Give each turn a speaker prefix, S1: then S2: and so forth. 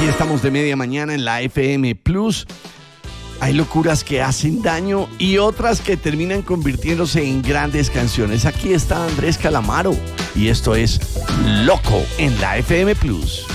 S1: Aquí estamos de media mañana en la FM Plus. Hay locuras que hacen daño y otras que terminan convirtiéndose en grandes canciones. Aquí está Andrés Calamaro y esto es Loco en la FM Plus.